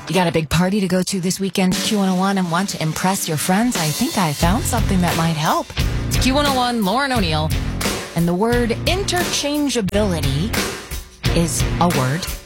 You got a big party to go to this weekend, Q101, and want to impress your friends? I think I found something that might help. It's Q101, Lauren O'Neill, and the word interchangeability is a word